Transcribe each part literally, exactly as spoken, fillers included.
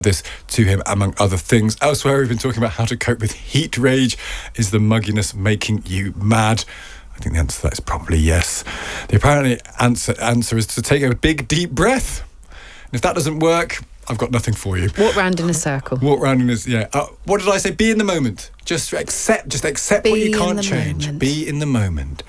this to him, among other things. Elsewhere, we've been talking about how to cope with heat rage. Is the mugginess making you mad? I think the answer to that is probably yes. The apparent answer, answer is to take a big, deep breath. And if that doesn't work, I've got nothing for you. Walk round in a circle. Walk round in a... Yeah. Uh, what did I say? Be in the moment. Just accept Just accept what you can't change. Moment. Be in the moment.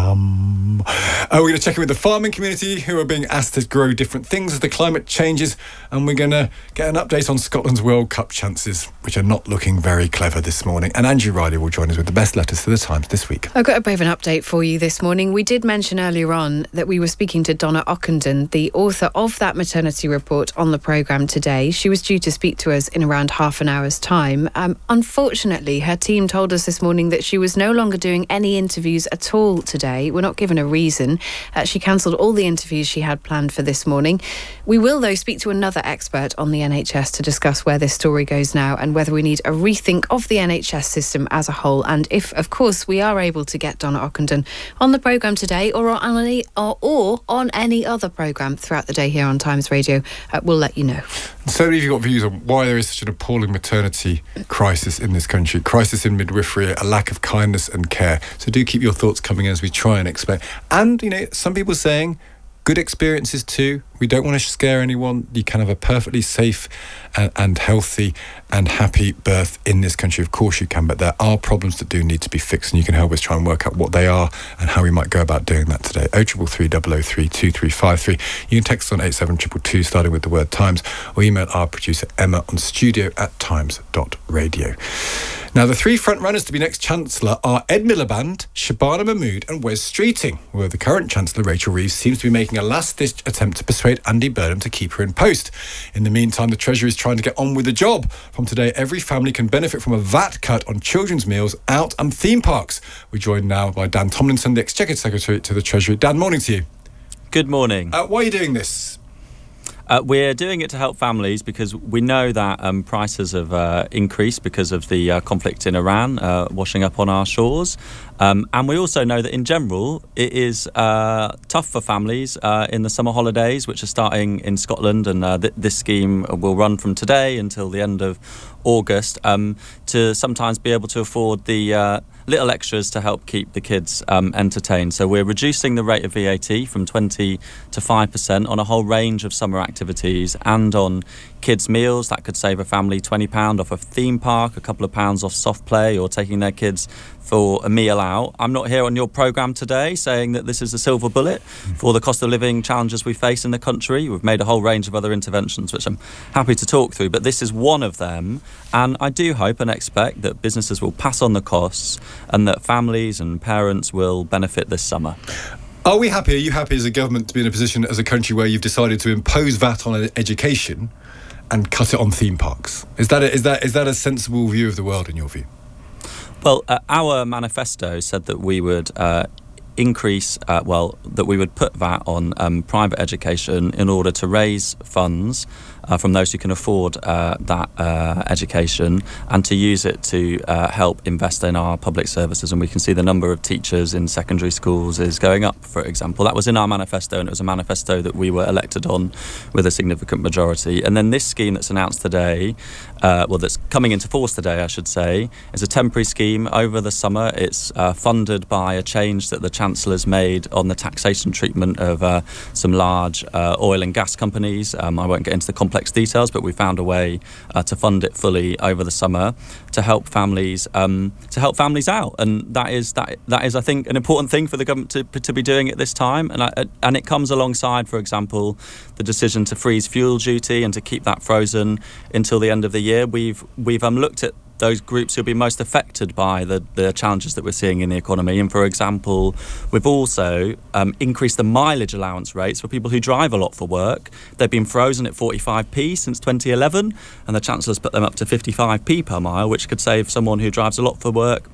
Um, uh, we're going to check in with the farming community who are being asked to grow different things as the climate changes, and we're going to get an update on Scotland's World Cup chances, which are not looking very clever this morning. And Andrew Riley will join us with the best letters for the Times this week. I've got a bit of an update for you this morning. We did mention earlier on that we were speaking to Donna Ockenden, the author of that maternity report, on the programme today. She was due to speak to us in around half an hour's time. Um, unfortunately, her team told us this morning that she was no longer doing any interviews at all today. We're not given a reason. Uh, she cancelled all the interviews she had planned for this morning. We will, though, speak to another expert on the N H S to discuss where this story goes now and whether we need a rethink of the N H S system as a whole, and if, of course, we are able to get Donna Ockenden on the programme today or on any, or, or on any other programme throughout the day here on Times Radio. Uh, we'll let you know. So have you got views on why there is such an appalling maternity crisis in this country, crisis in midwifery, a lack of kindness and care. So do keep your thoughts coming as we try and explain. And, you know, some people saying good experiences too. We don't want to scare anyone. You can have a perfectly safe and, and healthy and happy birth in this country. Of course you can, but there are problems that do need to be fixed, and you can help us try and work out what they are and how we might go about doing that today. oh three three, double oh three, two three five three. You can text us on eight seven two two two, starting with the word Times, or email our producer Emma on studio at times dot radio. Now, the three front runners to be next Chancellor are Ed Miliband, Shabana Mahmood and Wes Streeting, where the current Chancellor, Rachel Reeves, seems to be making a last-ditch attempt to persuade Andy Burnham to keep her in post. In the meantime, the Treasury is trying to get on with the job. From today, every family can benefit from a V A T cut on children's meals out and theme parks. We're joined now by Dan Tomlinson, the Exchequer Secretary to the Treasury. Dan, morning to you. Good morning. Uh, why are you doing this? Uh, we're doing it to help families because we know that um, prices have uh, increased because of the uh, conflict in Iran uh, washing up on our shores. Um, and we also know that in general it is uh, tough for families uh, in the summer holidays, which are starting in Scotland, and uh, th- this scheme will run from today until the end of August, um, to sometimes be able to afford the uh, little extras to help keep the kids um, entertained. So we're reducing the rate of V A T from twenty to five percent on a whole range of summer activities, and on kids' meals. That could save a family twenty pounds off a theme park, a couple of pounds off soft play, or taking their kids for a meal out. I'm not here on your programme today saying that this is a silver bullet for the cost of living challenges we face in the country. We've made a whole range of other interventions which I'm happy to talk through, but this is one of them, and I do hope and expect that businesses will pass on the costs and that families and parents will benefit this summer. Are we happy, are you happy as a government to be in a position as a country where you've decided to impose V A T on education and cut it on theme parks? Is that a, is that is that a sensible view of the world in your view? Well, uh, our manifesto said that we would uh, increase, uh, well, that we would put V A T on um, private education in order to raise funds uh, from those who can afford uh, that uh, education, and to use it to uh, help invest in our public services. And we can see the number of teachers in secondary schools is going up, for example. That was in our manifesto, and it was a manifesto that we were elected on with a significant majority. And then this scheme that's announced today, uh, well, that's coming into force today, I should say, is a temporary scheme over the summer. It's uh, funded by a change that the Chancellor's made on the taxation treatment of uh, some large uh, oil and gas companies. Um, I won't get into the complex details, but we found a way uh, to fund it fully over the summer to help families um, to help families out, and that is that that is I think an important thing for the government to to be doing at this time. And I, and it comes alongside, for example, the decision to freeze fuel duty and to keep that frozen until the end of the year. We've we've um, looked at those groups who'll be most affected by the, the challenges that we're seeing in the economy. And for example, we've also um, increased the mileage allowance rates for people who drive a lot for work. They've been frozen at forty-five p since twenty eleven, and the Chancellor's put them up to fifty-five p per mile, which could save someone who drives a lot for work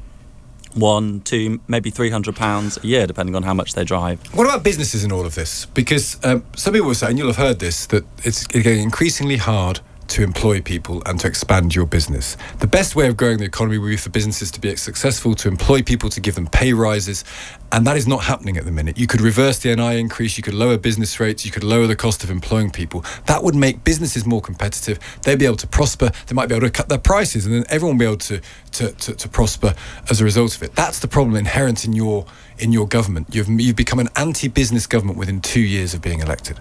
one, two, maybe three hundred pounds a year, depending on how much they drive. What about businesses in all of this? Because um, some people were saying, you'll have heard this, that it's getting increasingly hard to employ people and to expand your business. The best way of growing the economy would be for businesses to be successful, to employ people, to give them pay rises, and that is not happening at the minute. You could reverse the N I increase, you could lower business rates, you could lower the cost of employing people. That would make businesses more competitive. They'd be able to prosper, they might be able to cut their prices, and then everyone will be able to, to, to, to prosper as a result of it. That's the problem inherent in your in your government. You've, you've become an anti-business government within two years of being elected.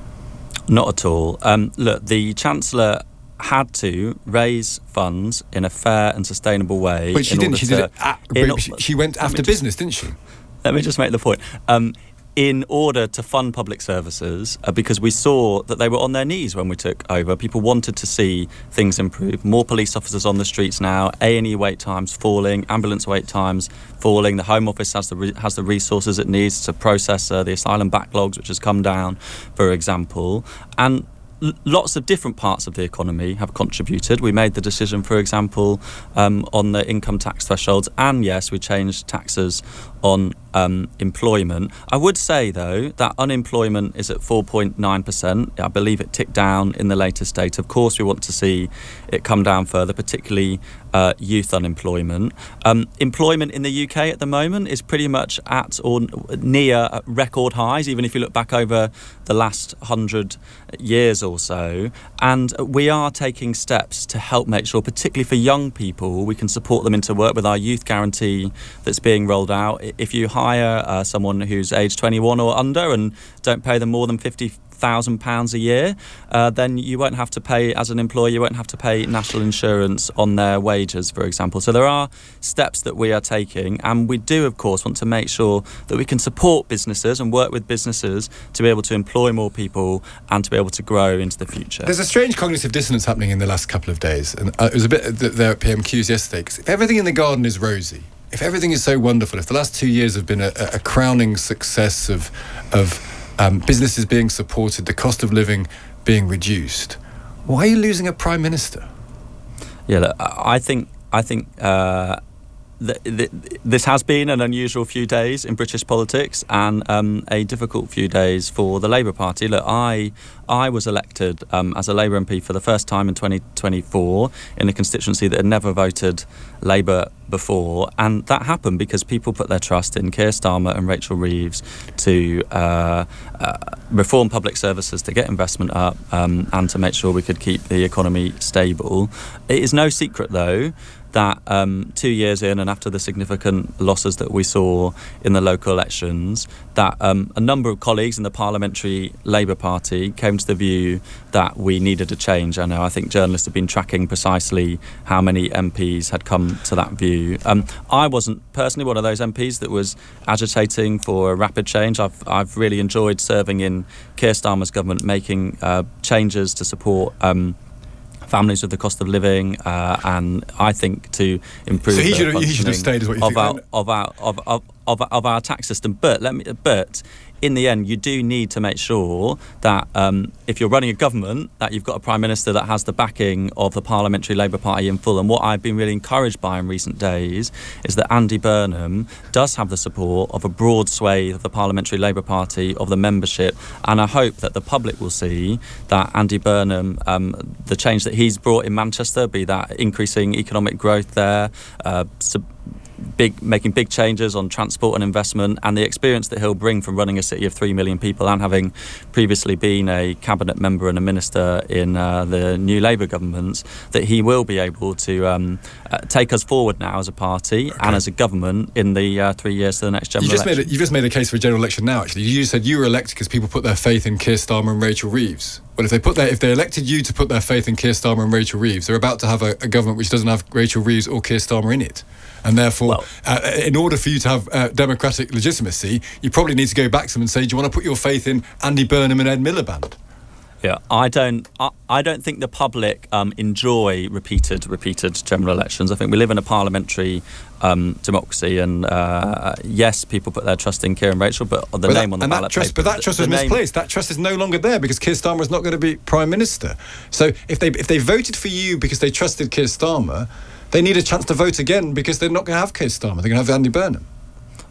Not at all. Um, look, the Chancellor had to raise funds in a fair and sustainable way. But she didn't. She to, did it. At, in, she, she went after just, business, didn't she? Let me just make the point. Um, in order to fund public services, uh, because we saw that they were on their knees when we took over. People wanted to see things improve. More police officers on the streets now, A and E wait times falling, ambulance wait times falling. The Home Office has the re- has the resources it needs to process uh, the asylum backlogs, which has come down, for example. And l- lots of different parts of the economy have contributed. We made the decision, for example, um, on the income tax thresholds, and yes, we changed taxes on um, employment. I would say, though, that unemployment is at four point nine percent. I believe it ticked down in the latest data. Of course, we want to see it come down further, particularly uh, youth unemployment. Um, employment in the U K at the moment is pretty much at or near record highs, even if you look back over the last hundred years or so. And we are taking steps to help make sure, particularly for young people, we can support them into work with our youth guarantee that's being rolled out. If you hire uh, someone who's aged twenty-one or under and don't pay them more than fifty thousand pounds a year, uh, then you won't have to pay, as an employer, you won't have to pay national insurance on their wages, for example. So there are steps that we are taking, and we do, of course, want to make sure that we can support businesses and work with businesses to be able to employ more people and to be able to grow into the future. There's a strange cognitive dissonance happening in the last couple of days, and uh, it was a bit there at P M Qs yesterday, because if everything in the garden is rosy, if everything is so wonderful, if the last two years have been a, a crowning success of of um, businesses being supported, the cost of living being reduced, why are you losing a prime minister? Yeah, look, I think I think uh, th- th- this has been an unusual few days in British politics, and um, a difficult few days for the Labour Party. Look, I I was elected um, as a Labour M P for the first time in twenty twenty-four in a constituency that had never voted Labour before, and that happened because people put their trust in Keir Starmer and Rachel Reeves to uh, uh, reform public services, to get investment up, um, and to make sure we could keep the economy stable. It is no secret, though, that um, two years in and after the significant losses that we saw in the local elections, that um, a number of colleagues in the Parliamentary Labour Party came to the view that we needed a change. I know I think journalists have been tracking precisely how many M Ps had come to that view. Um, I wasn't personally one of those M Ps that was agitating for a rapid change. I've, I've really enjoyed serving in Keir Starmer's government, making uh, changes to support um, families with the cost of living, uh, and I think to improve. So he the should have, he should have stayed, is what you of think? Our, of our of, of of of our tax system. But let me. But in the end, you do need to make sure that um, if you're running a government, that you've got a prime minister that has the backing of the Parliamentary Labour Party in full. And what I've been really encouraged by in recent days is that Andy Burnham does have the support of a broad swathe of the Parliamentary Labour Party, of the membership, and I hope that the public will see that Andy Burnham, um, the change that he's brought in Manchester, be that increasing economic growth there, uh, sub- big making big changes on transport and investment, and the experience that he'll bring from running a city of three million people and having previously been a cabinet member and a minister in uh, the new Labour governments, that he will be able to um, uh, take us forward now as a party, okay, and as a government in the uh, three years to the next general you just election. Made a, you just made a case for a general election now, actually. You said you were elected because people put their faith in Keir Starmer and Rachel Reeves. Well, if they put their, if they elected you to put their faith in Keir Starmer and Rachel Reeves, they're about to have a, a government which doesn't have Rachel Reeves or Keir Starmer in it. And therefore, well, uh, in order for you to have uh, democratic legitimacy, you probably need to go back to them and say, do you want to put your faith in Andy Burnham and Ed Miliband? Yeah, I don't. I, I don't think the public um, enjoy repeated, repeated general elections. I think we live in a parliamentary um, democracy, and uh, yes, people put their trust in Keir and Rachel, but the but name that, on the and ballot that trust, paper. But that trust the, is the misplaced. Name, that trust is no longer there because Keir Starmer is not going to be prime minister. So if they if they voted for you because they trusted Keir Starmer, they need a chance to vote again because they're not going to have Keir Starmer. They're going to have Andy Burnham.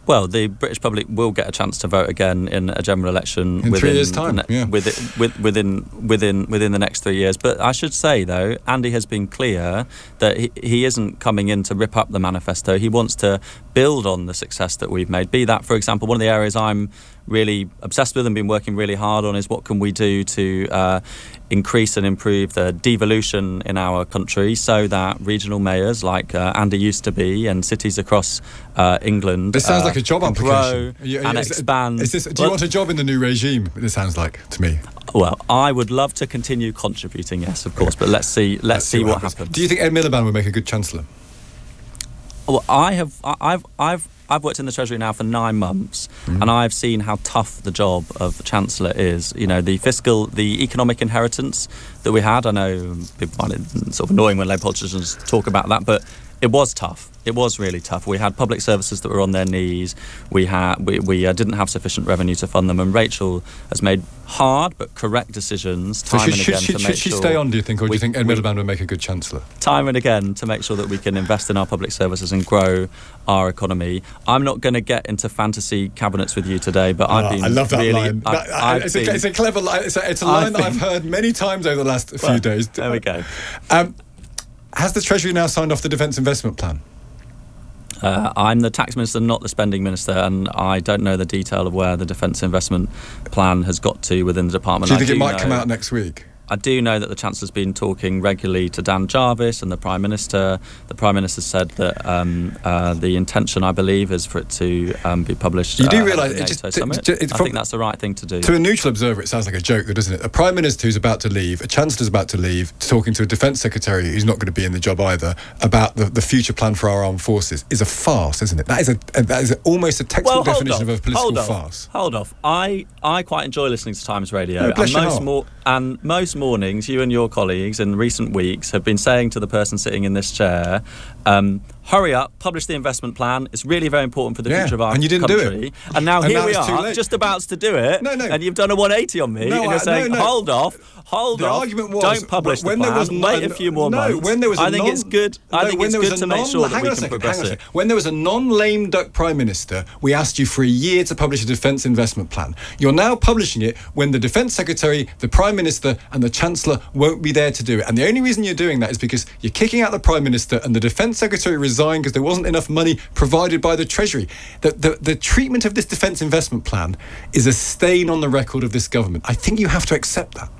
Well, the British public will get a chance to vote again in a general election in within three years' time. Ne- yeah. within, within within within the next three years. But I should say, though, Andy has been clear that he, he isn't coming in to rip up the manifesto. He wants to build on the success that we've made. Be that, for example, one of the areas I'm really obsessed with and been working really hard on is what can we do to uh, increase and improve the devolution in our country so that regional mayors like uh, Andy used to be and cities across uh, England This sounds uh, like a job grow application. Yeah, and is, expand. Is this, do you well, want a job in the new regime? This sounds like to me. Well, I would love to continue contributing, yes, of course, but let's see let's, let's see, see what happens. happens. Do you think Ed Miliband would make a good chancellor? Well, I have I've I've I've worked in the Treasury now for nine months, mm. and I've seen how tough the job of Chancellor is. You know, the fiscal, the economic inheritance that we had. I know people find it sort of annoying when Labour politicians talk about that, but it was tough. It was really tough. We had public services that were on their knees. We had we, we uh, didn't have sufficient revenue to fund them, and Rachel has made hard but correct decisions time so should, and again should, to should make she sure. Stay on? Do you think, or do we, you think Ed we, Miliband would make a good chancellor? Time and again to make sure that we can invest in our public services and grow our economy. I'm not going to get into fantasy cabinets with you today, but oh, I've been. I love that really, line. I've, that, I, I've it's, been, a, it's a clever line. It's a, it's a line I've that been, I've heard many times over the last well, few days. There we go. Um, has the Treasury now signed off the Defence Investment Plan? Uh, I'm the tax minister, not the spending minister, and I don't know the detail of where the defence investment plan has got to within the department. Do you think I it do might know, come out next week? I do know that the Chancellor's been talking regularly to Dan Jarvis and the Prime Minister. The Prime Minister said that um, uh, the intention, I believe, is for it to um, be published. You do uh, realise it just, Summit. It, it, I think that's the right thing to do. To a neutral observer, it sounds like a joke, though, doesn't it? A Prime Minister who's about to leave, a Chancellor's about to leave, talking to a Defence Secretary who's not going to be in the job either about the, the future plan for our armed forces is a farce, isn't it? That is a that is a, almost a textbook well, definition off, of a political hold off, farce. Hold off. I, I quite enjoy listening to Times Radio. No, and, most mo- and most mornings, you and your colleagues in recent weeks have been saying to the person sitting in this chair, um, hurry up, publish the investment plan. It's really very important for the yeah, future of our and you didn't country. do it. And now and here now we are, just about to do it. No, no. And you've done a one eighty on me. No, and you're I, saying, no, no. hold off, hold the off. Argument was, don't publish when the plan. There was Wait non, a few more no, months. When there was a I think non, it's good. I no, think it's good to non, make sure that we can second, progress it. When there was a non-lame duck Prime Minister, we asked you for a year to publish a defence investment plan. You're now publishing it when the Defence Secretary, the Prime Minister and the Chancellor won't be there to do it. And the only reason you're doing that is because you're kicking out the Prime Minister and the Defence Secretary resigned because there wasn't enough money provided by the Treasury. The, the, the treatment of this defence investment plan is a stain on the record of this government. I think you have to accept that.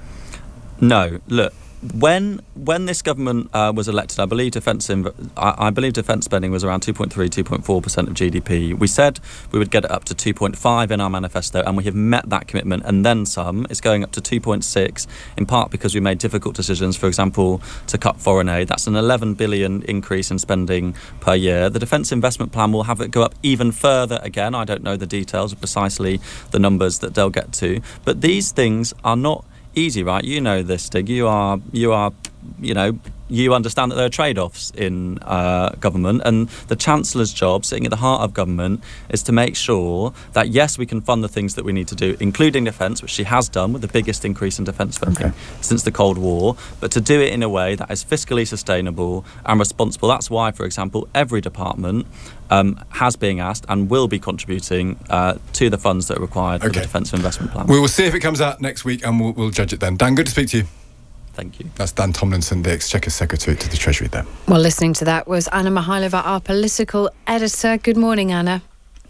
No, look. When when this government uh, was elected, I believe defence inv- I, I believe defence spending was around two point three, two point four percent of G D P. We said we would get it up to two point five in our manifesto, and we have met that commitment and then some. It's going up to two point six, in part because we made difficult decisions, for example, to cut foreign aid. That's an eleven billion increase in spending per year. The defence investment plan will have it go up even further again. I don't know the details of precisely the numbers that they'll get to, but these things are not easy, right? You know this, Stig. You are, you are, you know, you understand that there are trade-offs in uh, government, and the Chancellor's job, sitting at the heart of government, is to make sure that, yes, we can fund the things that we need to do, including defence, which she has done with the biggest increase in defence spending okay. since the Cold War, but to do it in a way that is fiscally sustainable and responsible. That's why, for example, every department um, has been asked and will be contributing uh, to the funds that are required okay. for the Defence Investment Plan. We will see if it comes out next week and we'll, we'll judge it then. Dan, good to speak to you. Thank you. That's Dan Tomlinson, the Exchequer Secretary to the Treasury there. Well, listening to that was Anna Mihailova, our political editor. Good morning, Anna.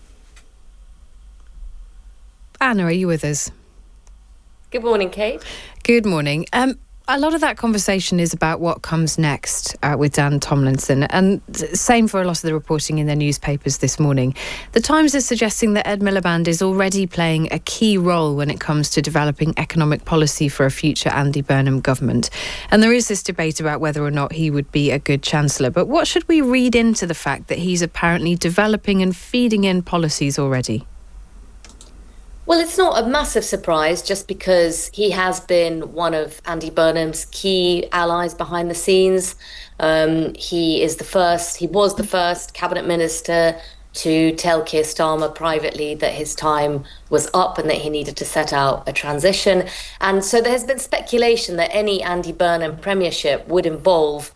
Anna, are you with us? Good morning, Kate. Good morning. Um, a lot of that conversation is about what comes next uh, with Dan Tomlinson, and same for a lot of the reporting in their newspapers this morning. The Times is suggesting that Ed Miliband is already playing a key role when it comes to developing economic policy for a future Andy Burnham government. And there is this debate about whether or not he would be a good chancellor. But what should we read into the fact that he's apparently developing and feeding in policies already? Well, it's not a massive surprise just because he has been one of Andy Burnham's key allies behind the scenes. Um, he is the first, he was the first cabinet minister to tell Keir Starmer privately that his time was up and that he needed to set out a transition. And so there has been speculation that any Andy Burnham premiership would involve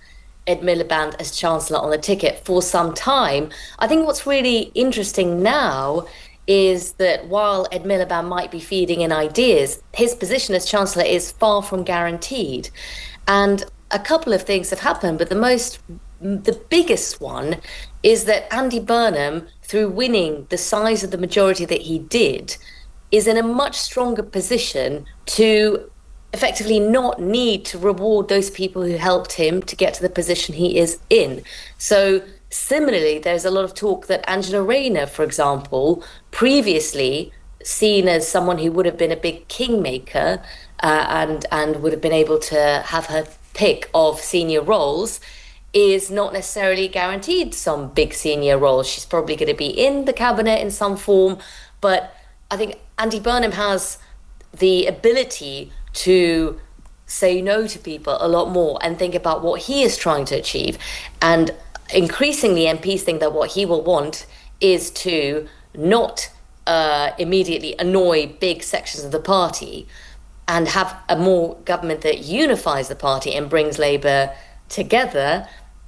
Ed Miliband as Chancellor on the ticket for some time. I think what's really interesting now is that while Ed Miliband might be feeding in ideas, his position as Chancellor is far from guaranteed. And a couple of things have happened, but the most, the biggest one is that Andy Burnham, through winning the size of the majority that he did, is in a much stronger position to effectively not need to reward those people who helped him to get to the position he is in. So similarly, there's a lot of talk that Angela Rayner, for example, previously seen as someone who would have been a big kingmaker uh, and, and would have been able to have her pick of senior roles, is not necessarily guaranteed some big senior roles. She's probably going to be in the cabinet in some form, but I think Andy Burnham has the ability to say no to people a lot more and think about what he is trying to achieve. And increasingly M Ps think that what he will want is to not uh, immediately annoy big sections of the party and have a more government that unifies the party and brings Labour together.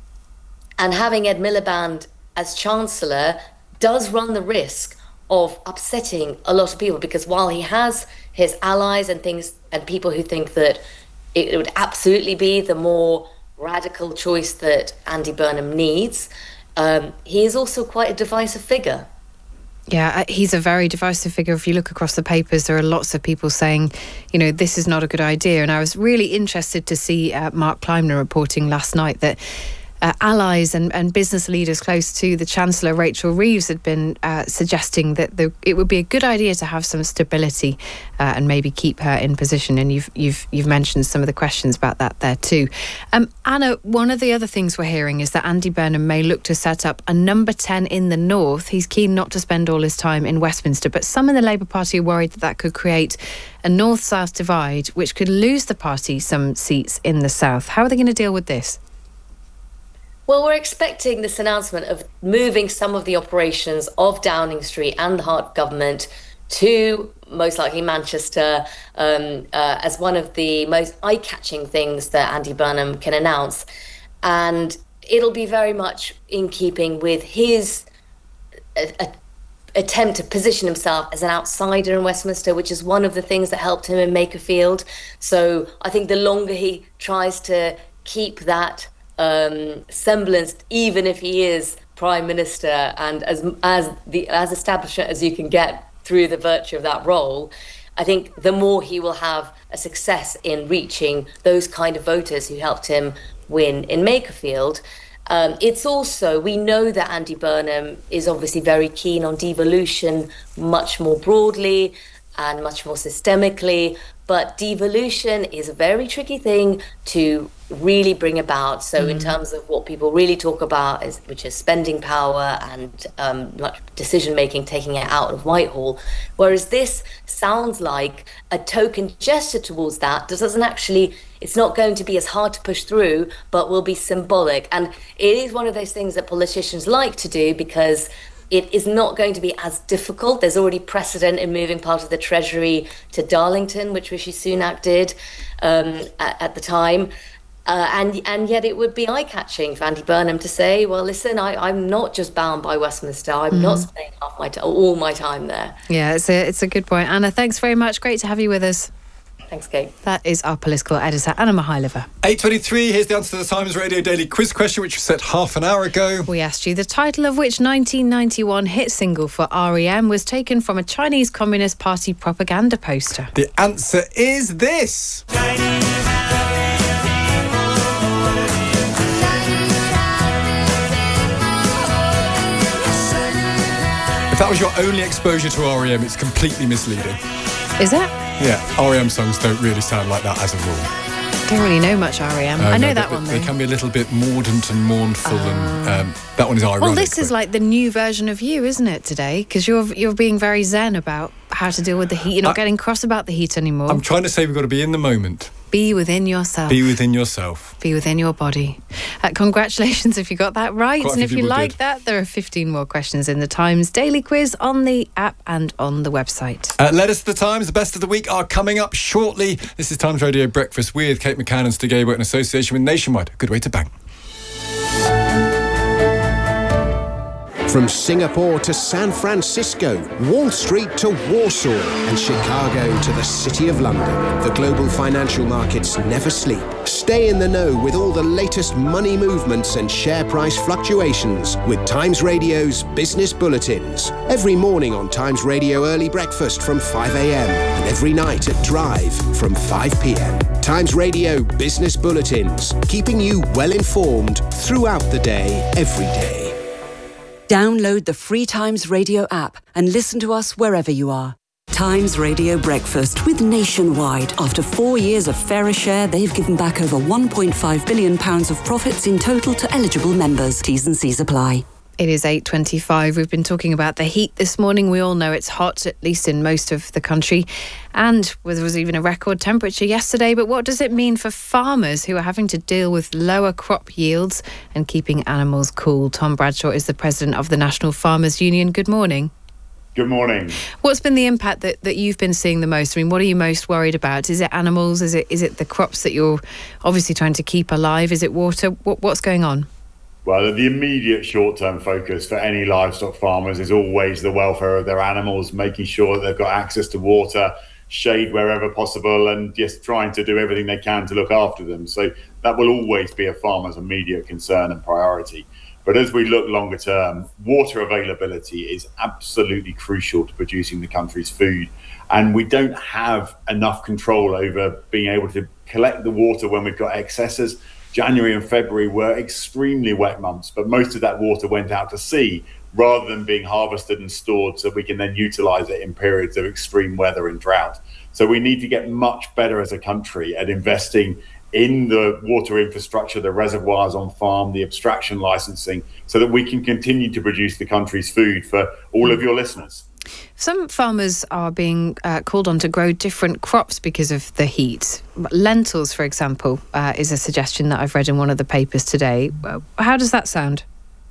And having Ed Miliband as Chancellor does run the risk of upsetting a lot of people, because while he has his allies and things and people who think that it would absolutely be the more radical choice that Andy Burnham needs, um, he is also quite a divisive figure. Yeah, he's a very divisive figure. If you look across the papers, there are lots of people saying, you know, this is not a good idea. And I was really interested to see uh, Mark Kleimner reporting last night that Uh, allies and, and business leaders close to the Chancellor, Rachel Reeves, had been uh, suggesting that the, it would be a good idea to have some stability uh, and maybe keep her in position. And you've you've you've mentioned some of the questions about that there too. Um, Anna, one of the other things we're hearing is that Andy Burnham may look to set up a number ten in the north. He's keen not to spend all his time in Westminster, but some in the Labour Party are worried that that could create a north-south divide, which could lose the party some seats in the south. How are they going to deal with this? Well, we're expecting this announcement of moving some of the operations of Downing Street and the heart of government to most likely Manchester um, uh, as one of the most eye-catching things that Andy Burnham can announce. And it'll be very much in keeping with his uh, uh, attempt to position himself as an outsider in Westminster, which is one of the things that helped him in Makerfield. So I think the longer he tries to keep that um semblance, even if he is Prime Minister and as as the as establishment as you can get through the virtue of that role, I think the more he will have a success in reaching those kind of voters who helped him win in Makerfield. Um, it's also, we know that Andy Burnham is obviously very keen on devolution much more broadly and much more systemically, but devolution is a very tricky thing to really bring about. So mm. in terms of what people really talk about, is which is spending power and um, decision-making, taking it out of Whitehall, whereas this sounds like a token gesture towards that. This doesn't actually, it's not going to be as hard to push through, but will be symbolic. And it is one of those things that politicians like to do because it is not going to be as difficult. There's already precedent in moving part of the Treasury to Darlington, which Rishi Sunak did um, at, at the time. Uh, and and yet it would be eye-catching for Andy Burnham to say, well, listen, I, I'm not just bound by Westminster. I'm mm-hmm. not spending half my t- all my time there. Yeah, it's a, it's a good point. Anna, thanks very much. Great to have you with us. Thanks, Kate. That is our political editor, Anna Mihailova. eight twenty-three, here's the answer to the Times Radio Daily Quiz question, which was set half an hour ago. We asked you the title of which nineteen ninety-one hit single for R E M was taken from a Chinese Communist Party propaganda poster. The answer is this. If that was your only exposure to R E M, it's completely misleading. Is that? Yeah, R E M songs don't really sound like that as a rule. Don't really know much R E M. Uh, I know no, that they, one, though. They can be a little bit mordant and mournful, uh, and um, that one is ironic. Well, this is like the new version of you, isn't it, today? Because you're you're being very zen about how to deal with the heat. You're not I, getting cross about the heat anymore. I'm trying to say we've got to be in the moment. Be within yourself. Be within yourself. Be within your body. Uh, congratulations if you got that right. Quite and if you like did. that, there are fifteen more questions in the Times Daily Quiz on the app and on the website. Uh, letters to the Times, the best of the week are coming up shortly. This is Times Radio Breakfast with Kate McCann and Stig Abert in association with Nationwide. A good way to bang. From Singapore to San Francisco, Wall Street to Warsaw, and Chicago to the City of London, the global financial markets never sleep. Stay in the know with all the latest money movements and share price fluctuations with Times Radio's Business Bulletins. Every morning on Times Radio Early Breakfast from five a.m. and every night at Drive from five p.m. Times Radio Business Bulletins, keeping you well informed throughout the day, every day. Download the free Times Radio app and listen to us wherever you are. Times Radio Breakfast with Nationwide. After four years of Fairer Share, they've given back over one point five billion pounds of profits in total to eligible members. T's and C's apply. It is eight twenty-five. We've been talking about the heat this morning. We all know it's hot, at least in most of the country. And there was even a record temperature yesterday. But what does it mean for farmers who are having to deal with lower crop yields and keeping animals cool? Tom Bradshaw is the president of the National Farmers Union. Good morning. Good morning. What's been the impact that, that you've been seeing the most? I mean, what are you most worried about? Is it animals? Is it is it the crops that you're obviously trying to keep alive? Is it water? What, what's going on? Well, the immediate short-term focus for any livestock farmers is always the welfare of their animals, making sure that they've got access to water, shade wherever possible, and just trying to do everything they can to look after them. So that will always be a farmer's immediate concern and priority. But as we look longer term, water availability is absolutely crucial to producing the country's food. And we don't have enough control over being able to collect the water when we've got excesses. January and February were extremely wet months, but most of that water went out to sea rather than being harvested and stored so we can then utilize it in periods of extreme weather and drought. So we need to get much better as a country at investing in the water infrastructure, the reservoirs on farm, the abstraction licensing, so that we can continue to produce the country's food for all of your listeners. Some farmers are being uh, called on to grow different crops because of the heat. Lentils, for example, uh, is a suggestion that I've read in one of the papers today. How does that sound?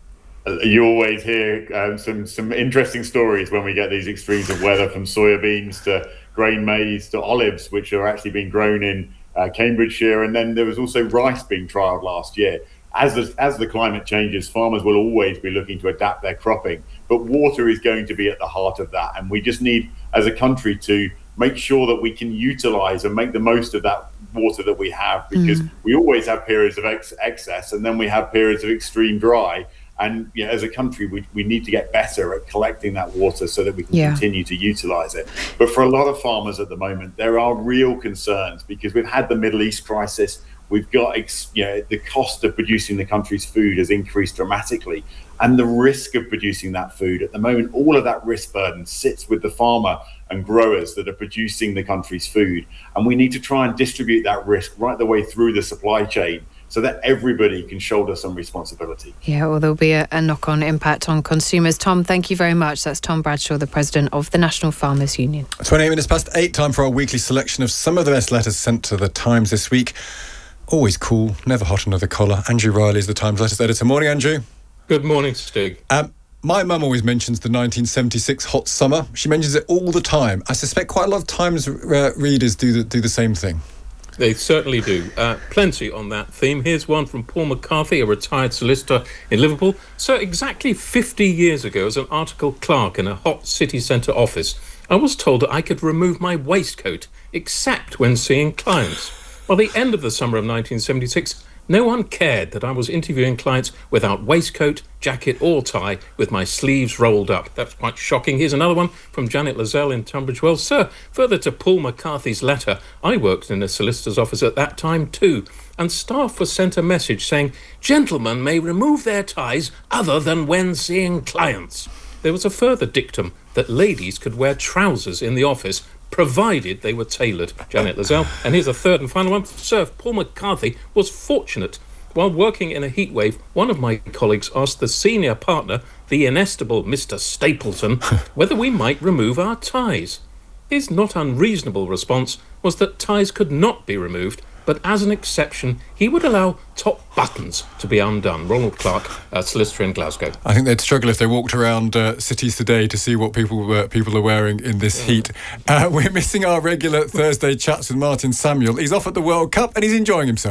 You always hear um, some some interesting stories when we get these extremes of weather, from soybeans to grain maize to olives, which are actually being grown in uh, Cambridgeshire. And then there was also rice being trialled last year. As the, as the climate changes, farmers will always be looking to adapt their cropping. But water is going to be at the heart of that. And we just need, as a country, to make sure that we can utilise and make the most of that water that we have, because mm. we always have periods of ex- excess and then we have periods of extreme dry. And you know, as a country, we, we need to get better at collecting that water so that we can yeah. continue to utilise it. But for a lot of farmers at the moment, there are real concerns because we've had the Middle East crisis. We've got, you know, the cost of producing the country's food has increased dramatically. And the risk of producing that food at the moment, all of that risk burden sits with the farmer and growers that are producing the country's food. And we need to try and distribute that risk right the way through the supply chain so that everybody can shoulder some responsibility. Yeah, well, there'll be a, a knock-on impact on consumers. Tom, thank you very much. That's Tom Bradshaw, the president of the National Farmers Union. twenty-eight minutes past eight, time for our weekly selection of some of the best letters sent to the Times this week. Always cool, never hot under the collar. Andrew Riley is the Times letters editor. Morning, Andrew. Good morning, Stig. Um, my mum always mentions the nineteen seventy-six hot summer. She mentions it all the time. I suspect quite a lot of Times uh, readers do the, do the same thing. They certainly do. Uh, plenty on that theme. Here's one from Paul McCarthy, a retired solicitor in Liverpool. So exactly fifty years ago, as an article clerk in a hot city centre office, I was told that I could remove my waistcoat, except when seeing clients. By the end of the summer of nineteen seventy-six, no one cared that I was interviewing clients without waistcoat, jacket or tie, with my sleeves rolled up. That's quite shocking. Here's another one from Janet Lazelle in Tunbridge Wells. Sir, further to Paul McCarthy's letter, I worked in a solicitor's office at that time too, and staff were sent a message saying, gentlemen may remove their ties other than when seeing clients. There was a further dictum that ladies could wear trousers in the office, provided they were tailored. Janet Lazelle. And here's a third and final one. Sir, Paul McCarthy was fortunate. While working in a heatwave, one of my colleagues asked the senior partner, the inestimable Mister Stapleton, whether we might remove our ties. His not unreasonable response was that ties could not be removed, but as an exception, he would allow top buttons to be undone. Ronald Clark, a solicitor in Glasgow. I think they'd struggle if they walked around uh, cities today to see what people were, people are wearing in this yeah. heat. Uh, we're missing our regular Thursday chats with Martin Samuel. He's off at the World Cup and he's enjoying himself.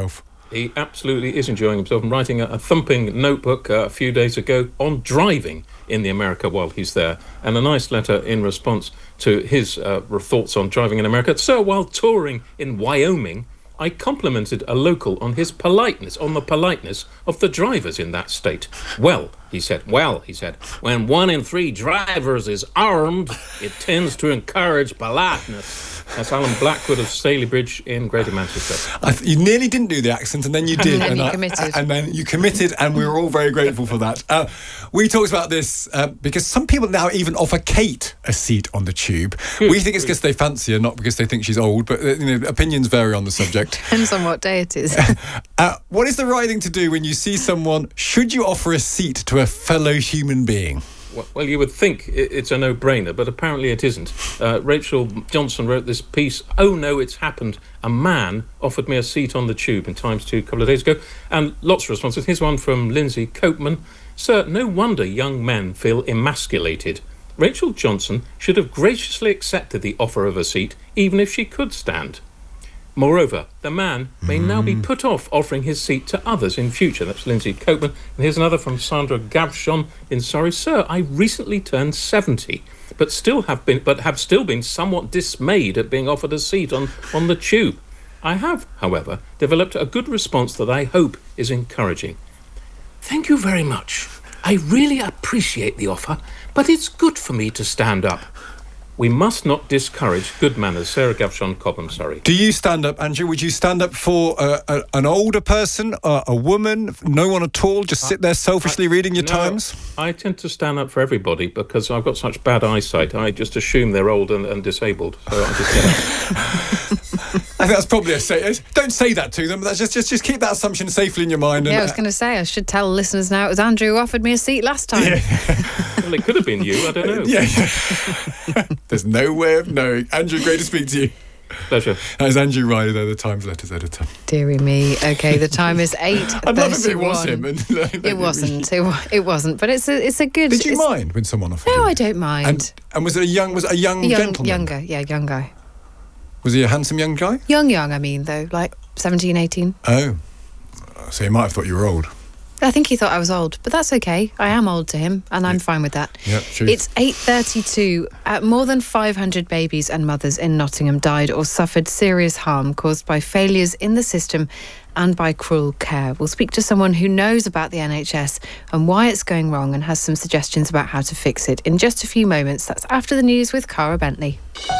He absolutely is enjoying himself and writing a, a thumping notebook uh, a few days ago on driving in the America while he's there, and a nice letter in response to his uh, thoughts on driving in America. So while touring in Wyoming, I complimented a local on his politeness, on the politeness of the drivers in that state. Well, he said, well, he said, when one in three drivers is armed, it tends to encourage politeness. That's Alan Blackwood of Stalybridge in Greater Manchester. I th- you nearly didn't do the accent, and then you did. And then and you I, committed. And then you committed, and we were all very grateful for that. Uh, we talked about this uh, because some people now even offer Kate a seat on the tube. We think it's because they fancy her, not because they think she's old, but uh, you know, opinions vary on the subject. Depends on what day it is. uh, what is the right thing to do when you see someone? Should you offer a seat to a fellow human being? Well, you would think it's a no-brainer, but apparently it isn't. Uh, Rachel Johnson wrote this piece, "Oh no, it's happened. A man offered me a seat on the tube," in Times two a couple of days ago. And lots of responses. Here's one from Lindsay Copeman. "Sir, no wonder young men feel emasculated. Rachel Johnson should have graciously accepted the offer of a seat, even if she could stand. Moreover, the man may mm. now be put off offering his seat to others in future." That's Lindsay Copeman. And here's another from Sandra Gavshon in Surrey. "Sir, I recently turned seventy, but still have been, but have still been somewhat dismayed at being offered a seat on, on the tube. I have, however, developed a good response that I hope is encouraging. Thank you very much. I really appreciate the offer, but it's good for me to stand up. We must not discourage good manners." Sarah Gavshon, Cobham, Surrey. Do you stand up, Andrew? Would you stand up for uh, a, an older person, uh, a woman, no one at all? Just sit there selfishly I, reading your no, Times? I tend to stand up for everybody because I've got such bad eyesight. I just assume they're old and, and disabled. So I just get up. I think that's probably a say. Don't say that to them. That's just, just, just keep that assumption safely in your mind. Yeah, and, I was going to say, I should tell listeners now it was Andrew who offered me a seat last time. Yeah. Well, it could have been you. I don't know. Yeah. yeah. There's no way of knowing. Andrew, great to speak to you. Pleasure. That is Andrew Riley there, the Times Letters editor. Dearie me. Okay, the time is eight. I'd love if it was him. And, it wasn't. It, it wasn't. But it's a, it's a good. Did you mind when someone offered? No, him? I don't mind. And, and was it a young? Was it a young, young gentleman? Younger, yeah, young guy. Was he a handsome young guy? Young, young. I mean, though, like seventeen, eighteen. Oh, so he might have thought you were old. I think he thought I was old, but that's okay. I am old to him, and I'm yeah. fine with that. Yep, true. It's eight thirty-two. Uh, more than five hundred babies and mothers in Nottingham died or suffered serious harm caused by failures in the system and by cruel care. We'll speak to someone who knows about the N H S and why it's going wrong and has some suggestions about how to fix it in just a few moments. That's after the news with Cara Bentley.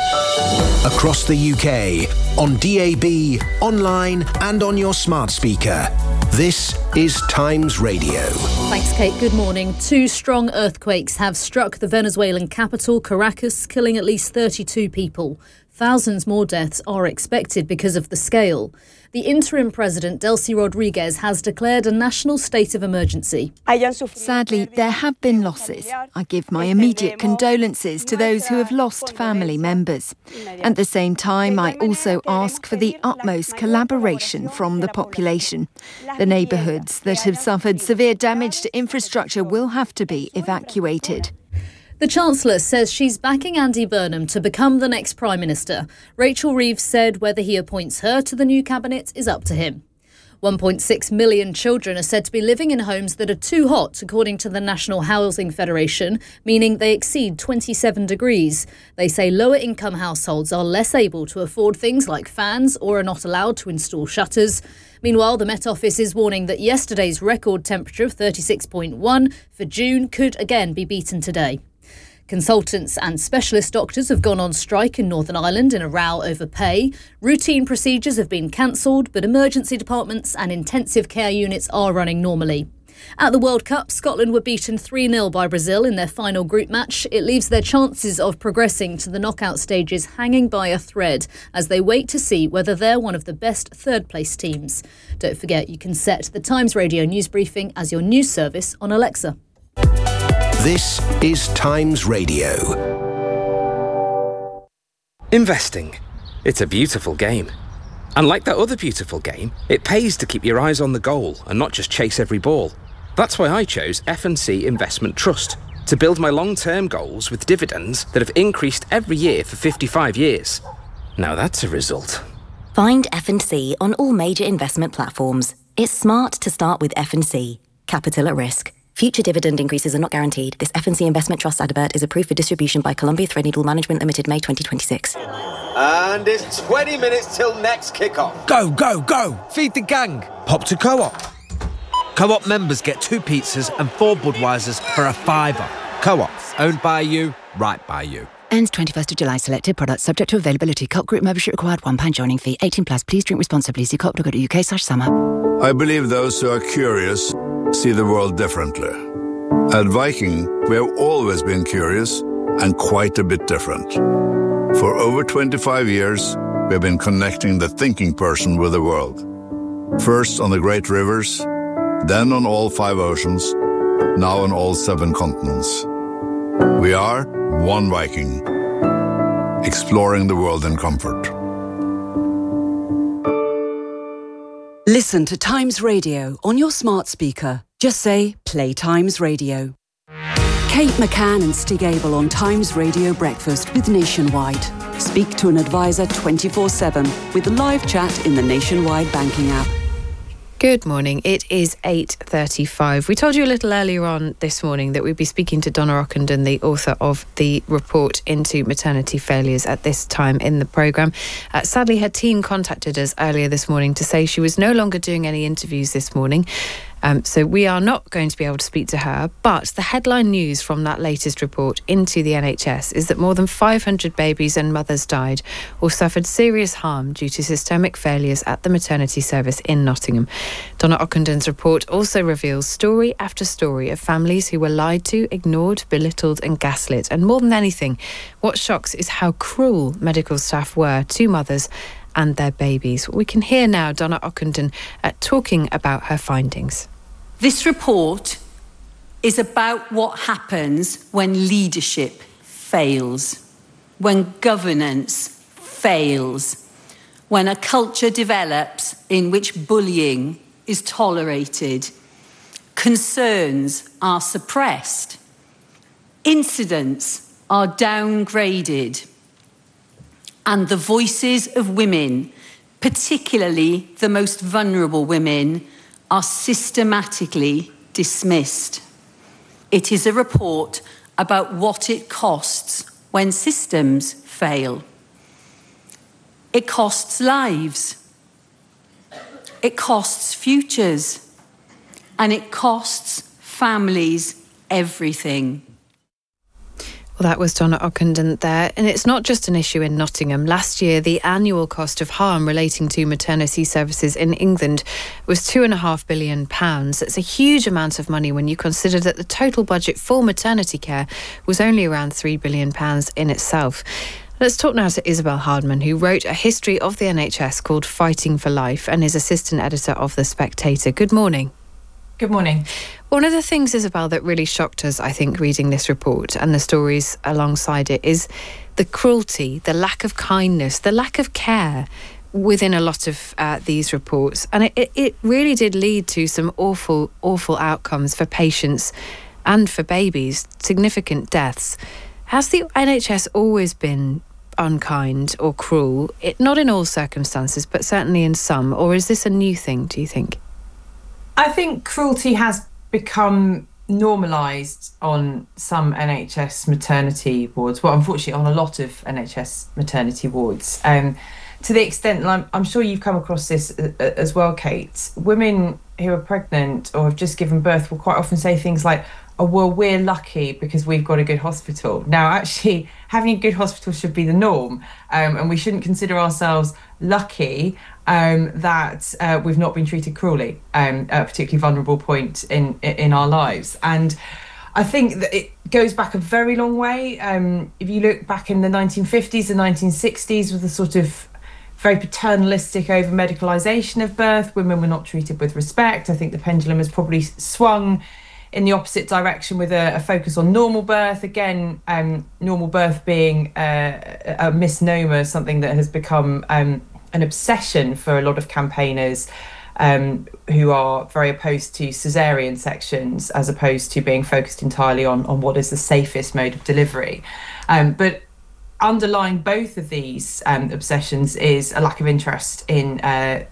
Across the U K, on D A B, online and on your smart speaker. This is Times Radio. Thanks, Kate. Good morning. Two strong earthquakes have struck the Venezuelan capital, Caracas, killing at least thirty-two people. Thousands more deaths are expected because of the scale. The interim president, Delcy Rodriguez, has declared a national state of emergency. Sadly, there have been losses. I give my immediate condolences to those who have lost family members. At the same time, I also ask for the utmost collaboration from the population. The neighbourhoods that have suffered severe damage to infrastructure will have to be evacuated. The Chancellor says she's backing Andy Burnham to become the next Prime Minister. Rachel Reeves said whether he appoints her to the new cabinet is up to him. one point six million children are said to be living in homes that are too hot, according to the National Housing Federation, meaning they exceed twenty-seven degrees. They say lower-income households are less able to afford things like fans or are not allowed to install shutters. Meanwhile, the Met Office is warning that yesterday's record temperature of thirty-six point one for June could again be beaten today. Consultants and specialist doctors have gone on strike in Northern Ireland in a row over pay. Routine procedures have been cancelled, but emergency departments and intensive care units are running normally. At the World Cup, Scotland were beaten three nil by Brazil in their final group match. It leaves their chances of progressing to the knockout stages hanging by a thread as they wait to see whether they're one of the best third-place teams. Don't forget, you can set the Times Radio news briefing as your news service on Alexa. This is Times Radio. Investing. It's a beautiful game. And like that other beautiful game, it pays to keep your eyes on the goal and not just chase every ball. That's why I chose F and C Investment Trust to build my long-term goals with dividends that have increased every year for fifty-five years. Now that's a result. Find F and C on all major investment platforms. It's smart to start with F and C. Capital at risk. Future dividend increases are not guaranteed. This F and C Investment Trust advert is approved for distribution by Columbia Threadneedle Management Limited, May twenty twenty-six. And it's twenty minutes till next kickoff. Go, go, go! Feed the gang. Pop to Co-op. Co-op members get two pizzas and four Budweisers for a fiver. Co-op, owned by you, right by you. Ends twenty-first of July. Selected products subject to availability. Co-op group membership required. one pound joining fee. eighteen plus. Please drink responsibly. See co-op dot co dot uk slash summer. I believe those who are curious see the world differently. At Viking, we have always been curious and quite a bit different. For over twenty-five years, we have been connecting the thinking person with the world. First on the great rivers, then on all five oceans, now on all seven continents. We are One Viking, exploring the world in comfort. Listen to Times Radio on your smart speaker. Just say, play Times Radio. Kate McCann and Stig Abel on Times Radio Breakfast with Nationwide. Speak to an advisor twenty-four seven with live chat in the Nationwide banking app. Good morning. It is eight thirty-five. We told you a little earlier on this morning that we'd be speaking to Donna Ockenden, the author of the report into maternity failures, at this time in the programme. Uh, sadly, her team contacted us earlier this morning to say she was no longer doing any interviews this morning. Um, so we are not going to be able to speak to her, but the headline news from that latest report into the N H S is that more than five hundred babies and mothers died or suffered serious harm due to systemic failures at the maternity service in Nottingham. Donna Ockenden's report also reveals story after story of families who were lied to, ignored, belittled and gaslit. And more than anything, what shocks is how cruel medical staff were to mothers and their babies. We can hear now Donna Ockenden uh, talking about her findings. This report is about what happens when leadership fails, when governance fails, when a culture develops in which bullying is tolerated, concerns are suppressed, incidents are downgraded, and the voices of women, particularly the most vulnerable women, are systematically dismissed. It is a report about what it costs when systems fail. It costs lives. It costs futures. And it costs families everything. Well, that was Donna Ockenden there. And it's not just an issue in Nottingham. Last year, the annual cost of harm relating to maternity services in England was two and a half billion pounds. It's a huge amount of money when you consider that the total budget for maternity care was only around three billion pounds in itself. Let's talk now to Isabel Hardman, who wrote a history of the N H S called Fighting for Life and is assistant editor of The Spectator. Good morning. Good morning. One of the things, Isabel, that really shocked us, I think, reading this report and the stories alongside it is the cruelty, the lack of kindness, the lack of care within a lot of uh, these reports. And it, it really did lead to some awful, awful outcomes for patients and for babies, significant deaths. Has the N H S always been unkind or cruel? It, not in all circumstances, but certainly in some. Or is this a new thing, do you think? I think cruelty has become normalised on some N H S maternity wards, well, unfortunately on a lot of N H S maternity wards, um, to the extent, and I'm, I'm sure you've come across this as well, Kate, women who are pregnant or have just given birth will quite often say things like, oh, well, we're lucky because we've got a good hospital. Now, actually, having a good hospital should be the norm, um, and we shouldn't consider ourselves lucky um, that uh, we've not been treated cruelly, um, at a particularly vulnerable point in in our lives. And I think that it goes back a very long way. Um, if you look back in the nineteen fifties and nineteen sixties with the sort of very paternalistic over-medicalisation of birth, women were not treated with respect. I think the pendulum has probably swung in the opposite direction with a, a focus on normal birth. Again, um, normal birth being uh, a misnomer, something that has become um, an obsession for a lot of campaigners um, who are very opposed to caesarean sections as opposed to being focused entirely on, on what is the safest mode of delivery. Um, but underlying both of these um, obsessions is a lack of interest in uh,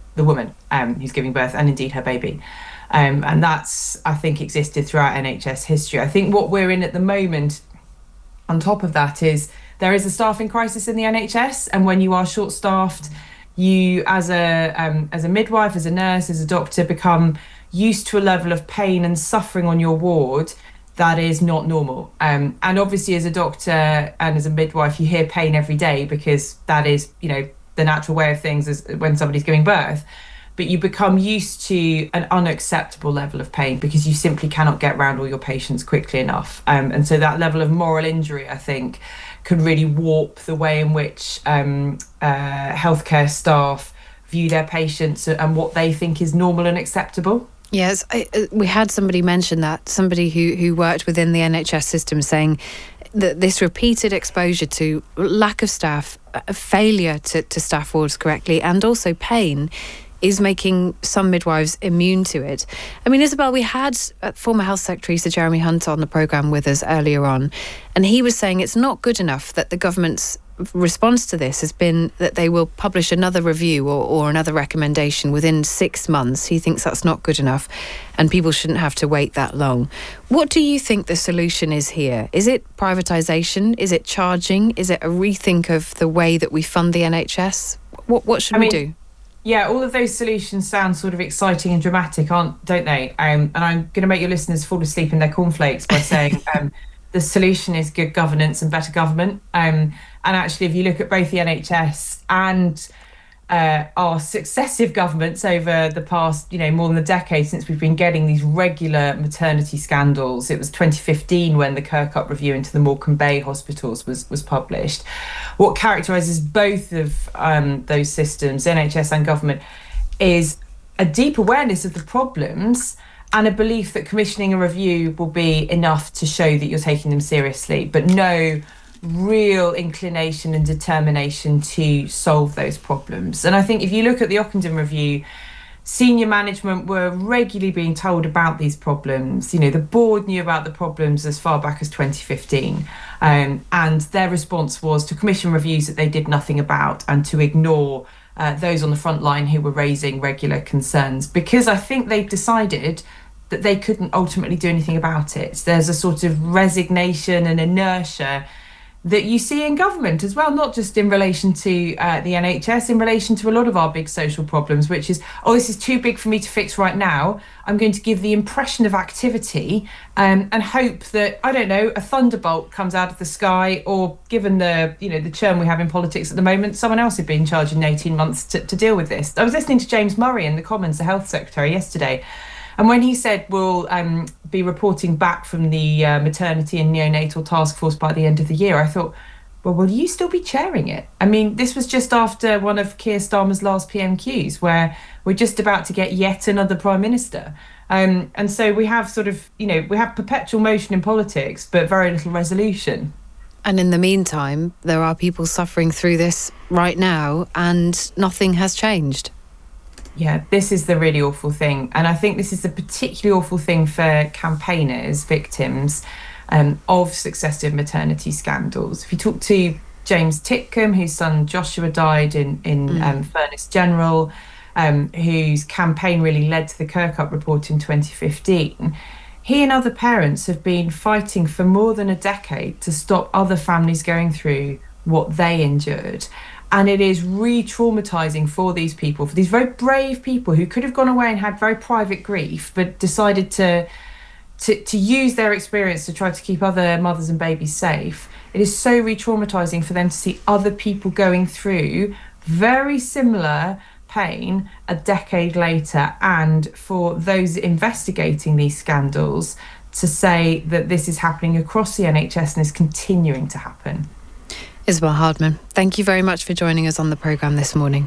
the woman um, who's giving birth and indeed her baby. Um, and that's, I think, existed throughout N H S history. I think what we're in at the moment, on top of that, is there is a staffing crisis in the N H S. And when you are short-staffed, you, as a um, as a midwife, as a nurse, as a doctor, become used to a level of pain and suffering on your ward that is not normal. Um, and obviously, as a doctor and as a midwife, you hear pain every day because that is, you know, the natural way of things is when somebody's giving birth. But you become used to an unacceptable level of pain because you simply cannot get around all your patients quickly enough. Um, and so that level of moral injury, I think, can really warp the way in which um, uh, healthcare staff view their patients and what they think is normal and acceptable. Yes, I, we had somebody mention that, somebody who, who worked within the N H S system, saying that this repeated exposure to lack of staff, a failure to, to staff wards correctly, and also pain is making some midwives immune to it. I mean, Isabel, we had former Health Secretary Sir Jeremy Hunt on the programme with us earlier on, and he was saying it's not good enough that the government's response to this has been that they will publish another review or, or another recommendation within six months. He thinks that's not good enough and people shouldn't have to wait that long. What do you think the solution is here? Is it privatisation? Is it charging? Is it a rethink of the way that we fund the N H S? What, what should I we mean, do? Yeah, all of those solutions sound sort of exciting and dramatic, aren't don't they? Um, and I'm going to make your listeners fall asleep in their cornflakes by saying um, the solution is good governance and better government. Um, and actually, if you look at both the N H S and uh, our successive governments over the past, you know, more than a decade since we've been getting these regular maternity scandals. It was twenty fifteen when the Kirkup review into the Morecambe Bay hospitals was was published. What characterises both of um, those systems, N H S and government, is a deep awareness of the problems and a belief that commissioning a review will be enough to show that you're taking them seriously, but no real inclination and determination to solve those problems. And I think if you look at the Ockenden review, senior management were regularly being told about these problems. You know, the board knew about the problems as far back as twenty fifteen. Um, and their response was to commission reviews that they did nothing about and to ignore uh, those on the front line who were raising regular concerns, because I think they've decided that they couldn't ultimately do anything about it. There's a sort of resignation and inertia that you see in government as well, not just in relation to uh, the N H S, in relation to a lot of our big social problems, which is, oh, this is too big for me to fix right now. I'm going to give the impression of activity um, and hope that, I don't know, a thunderbolt comes out of the sky, or given the, you know, the churn we have in politics at the moment, someone else would be in charge in eighteen months to, to deal with this. I was listening to James Murray in the Commons, the Health Secretary, yesterday, and when he said we'll um, be reporting back from the uh, maternity and neonatal task force by the end of the year, I thought, well, will you still be chairing it? I mean, this was just after one of Keir Starmer's last P M Qs, where we're just about to get yet another Prime Minister. Um, and so we have sort of, you know, we have perpetual motion in politics, but very little resolution. And in the meantime, there are people suffering through this right now and nothing has changed. Yeah, this is the really awful thing. And I think this is a particularly awful thing for campaigners, victims um, of successive maternity scandals. If you talk to James Titcombe, whose son Joshua died in, in mm. um, Furness General, um, whose campaign really led to the Kirkup report in twenty fifteen, he and other parents have been fighting for more than a decade to stop other families going through what they endured. And it is re-traumatising for these people, for these very brave people who could have gone away and had very private grief, but decided to, to, to use their experience to try to keep other mothers and babies safe. It is so re-traumatising for them to see other people going through very similar pain a decade later, and for those investigating these scandals to say that this is happening across the N H S and is continuing to happen. Isabel Hardman, thank you very much for joining us on the programme this morning.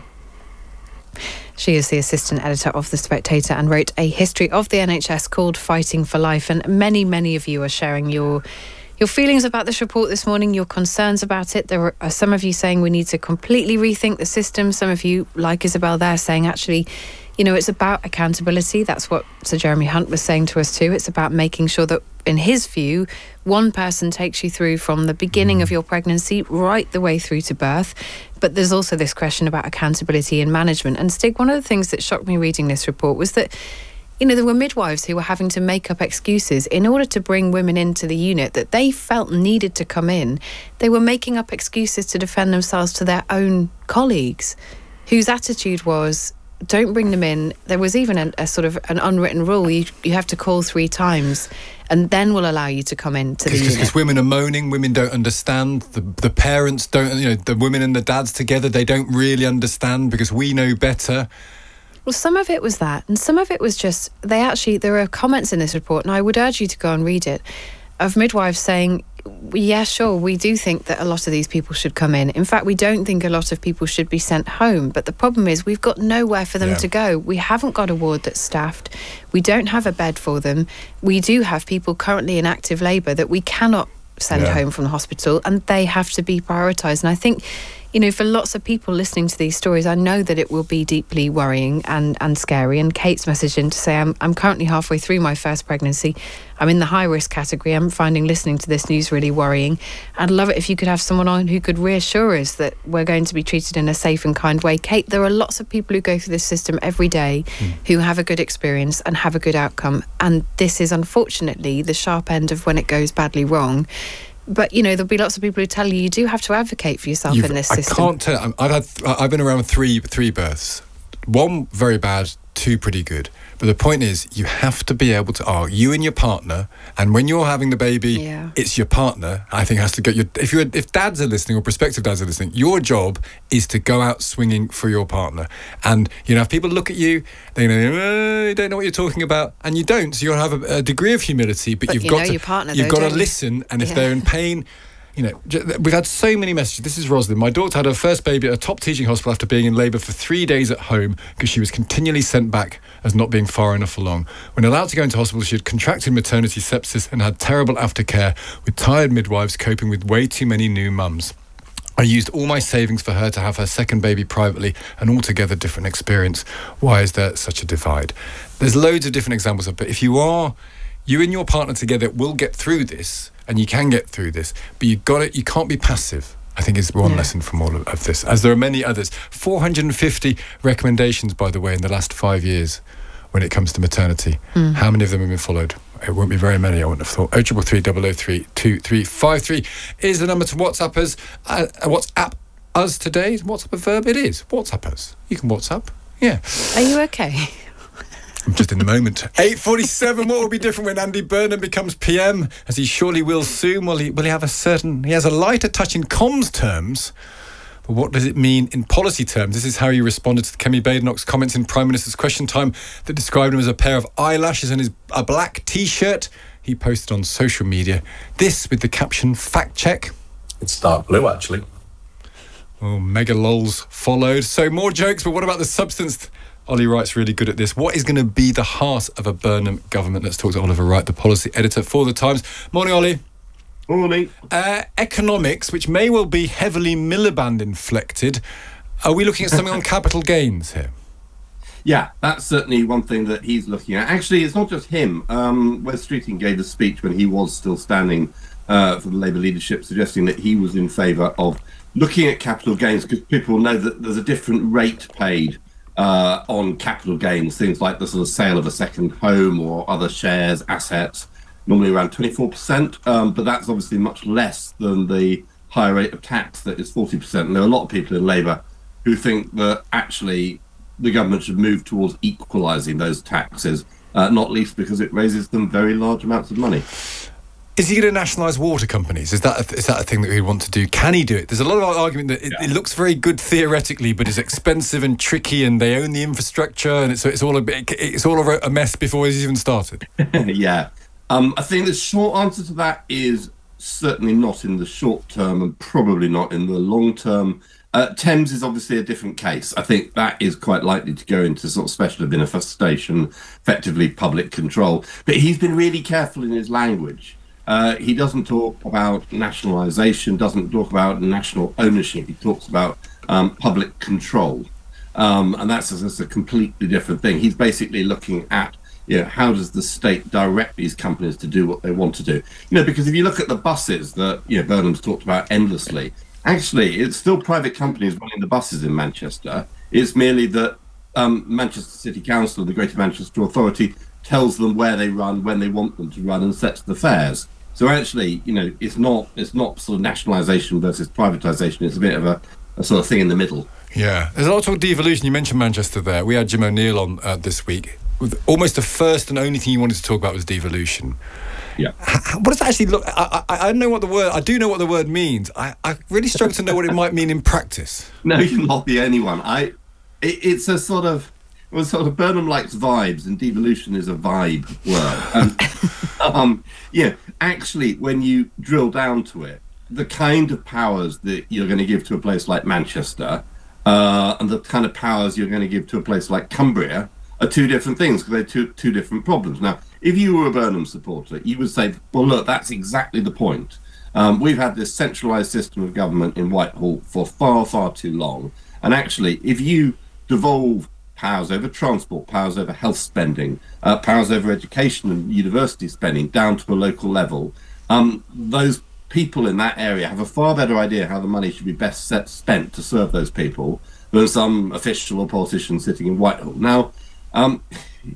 She is the assistant editor of The Spectator and wrote a history of the N H S called Fighting for Life. And many, many of you are sharing your your feelings about this report this morning, your concerns about it. There are some of you saying we need to completely rethink the system. Some of you, like Isabel there, saying actually you know, it's about accountability. That's what Sir Jeremy Hunt was saying to us too. It's about making sure that, in his view, one person takes you through from the beginning of your pregnancy right the way through to birth. But there's also this question about accountability and management. And Stig, one of the things that shocked me reading this report was that, you know, there were midwives who were having to make up excuses in order to bring women into the unit that they felt needed to come in. They were making up excuses to defend themselves to their own colleagues, whose attitude was, don't bring them in. There was even a, a sort of an unwritten rule. You you have to call three times and then we'll allow you to come into the unit. Because women are moaning, women don't understand, the the parents don't, you know, the women and the dads together, they don't really understand because we know better. Well, some of it was that, and some of it was just, they actually, there are comments in this report, and I would urge you to go and read it, of midwives saying, yeah, sure, we do think that a lot of these people should come in. In fact, we don't think a lot of people should be sent home. But the problem is we've got nowhere for them yeah. to go. We haven't got a ward that's staffed. We don't have a bed for them. We do have people currently in active labour that we cannot send yeah. home from the hospital, and they have to be prioritised. And I think, you know, for lots of people listening to these stories, I know that it will be deeply worrying and, and scary. And Kate's messaged in to say, I'm, I'm currently halfway through my first pregnancy. I'm in the high-risk category. I'm finding listening to this news really worrying. I'd love it if you could have someone on who could reassure us that we're going to be treated in a safe and kind way. Kate, there are lots of people who go through this system every day mm. who have a good experience and have a good outcome. And this is, unfortunately, the sharp end of when it goes badly wrong. But, you know, there'll be lots of people who tell you you do have to advocate for yourself You've, in this system. I can't tell. I've had, I've been around three three births. One very bad, two pretty good. But the point is, you have to be able to argue, you and your partner, and when you're having the baby, yeah. it's your partner, I think, has to get your... If you if dads are listening, or prospective dads are listening, your job is to go out swinging for your partner. And, you know, if people look at you, they know, oh, you don't know what you're talking about, and you don't, so you'll have a, a degree of humility, but, but you've you got know to... Your partner, you've though, got to listen, and if yeah. they're in pain... You know, we've had so many messages. This is Rosalind. My daughter had her first baby at a top teaching hospital after being in labour for three days at home because she was continually sent back as not being far enough along. When allowed to go into hospital, she had contracted maternity sepsis and had terrible aftercare, with tired midwives coping with way too many new mums. I used all my savings for her to have her second baby privately, an altogether different experience. Why is there such a divide? There's loads of different examples of it. But if you are, you and your partner together will get through this. And you can get through this, but you got it. You can't be passive, I think, is one yeah. lesson from all of, of this, as there are many others. four hundred fifty recommendations, by the way, in the last five years when it comes to maternity. Mm. How many of them have been followed? It won't be very many, I wouldn't have thought. oh three three, double oh three, two three five three is the number to WhatsApp us. Uh, WhatsApp us today. Is WhatsApp a verb? It is. WhatsApp us. You can WhatsApp. Yeah. Are you okay? I'm just in the moment. eight forty-seven, what will be different when Andy Burnham becomes P M, as he surely will soon? Will he, will he have a certain... He has a lighter touch in comms terms, but what does it mean in policy terms? This is how he responded to Kemi Badenoch's comments in Prime Minister's Question Time that described him as a pair of eyelashes and his a black T-shirt he posted on social media. This with the caption, fact check. It's dark blue, actually. Oh, mega lols followed. So more jokes, but what about the substance? Ollie Wright's really good at this. What is going to be the heart of a Burnham government? Let's talk to Oliver Wright, the policy editor for The Times. Morning, Ollie. Morning. Uh, economics, which may well be heavily Miliband inflected. Are we looking at something on capital gains here? Yeah, that's certainly one thing that he's looking at. Actually, it's not just him. Um, Wes Streeting gave a speech when he was still standing uh, for the Labour leadership, suggesting that he was in favour of looking at capital gains because people know that there's a different rate paid Uh, on capital gains, things like the sort of sale of a second home or other shares, assets, normally around twenty-four percent, um, but that's obviously much less than the higher rate of tax that is forty percent. And there are a lot of people in Labour who think that actually the government should move towards equalising those taxes, uh, not least because it raises them very large amounts of money. Is he going to nationalise water companies? Is that a, is that a thing that he'd want to do? Can he do it? There's a lot of argument that it, yeah. it looks very good theoretically, but it's expensive and tricky, and they own the infrastructure, and it's it's all a bit, it's all a mess before he's even started. yeah, um, I think the short answer to that is certainly not in the short term, and probably not in the long term. Uh, Thames is obviously a different case. I think that is quite likely to go into sort of special administration, effectively public control. But he's been really careful in his language. Uh, he doesn't talk about nationalisation, doesn't talk about national ownership. He talks about um, public control. Um, and that's, that's a completely different thing. He's basically looking at, you know, how does the state direct these companies to do what they want to do? You know, because if you look at the buses that, you know, Burnham's talked about endlessly, actually, it's still private companies running the buses in Manchester. It's merely that um, Manchester City Council, the Greater Manchester Authority, tells them where they run, when they want them to run, and sets the fares. So actually, you know, it's not it's not sort of nationalisation versus privatisation. It's a bit of a, a sort of thing in the middle. Yeah, there's a lot of talk of devolution. You mentioned Manchester there. We had Jim O'Neill on uh, this week. With almost the first and only thing you wanted to talk about was devolution. Yeah. What does that actually look? I, I, I don't know what the word. I do know what the word means. I, I really struggle to know what it might mean in practice. No, you're not the only one. I. It, it's a sort of. Well, sort of Burnham likes vibes, and devolution is a vibe word. And, um, yeah, actually, when you drill down to it, the kind of powers that you're going to give to a place like Manchester, uh, and the kind of powers you're going to give to a place like Cumbria, are two different things, because they're two two different problems. Now, if you were a Burnham supporter, you would say, well, look, that's exactly the point. Um, we've had this centralised system of government in Whitehall for far, far too long. And actually, if you devolve powers over transport, powers over health spending, uh, powers over education and university spending down to a local level, um, those people in that area have a far better idea how the money should be best set, spent to serve those people than some official or politician sitting in Whitehall. Now, um,